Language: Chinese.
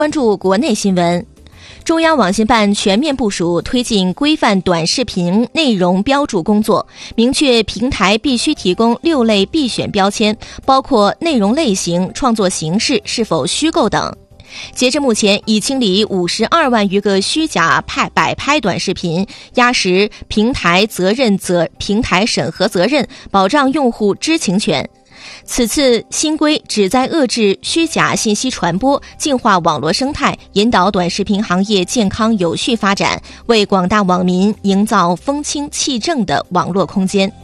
关注国内新闻。中央网信办全面部署推进规范短视频内容标注工作，明确平台必须提供6类必选标签，包括内容类型、创作形式是否虚构等。截至目前，已清理52万余个虚假摆拍短视频，压实平台平台审核责任，保障用户知情权。此次新规旨在遏制虚假信息传播，净化网络生态，引导短视频行业健康有序发展，为广大网民营造风清气正的网络空间。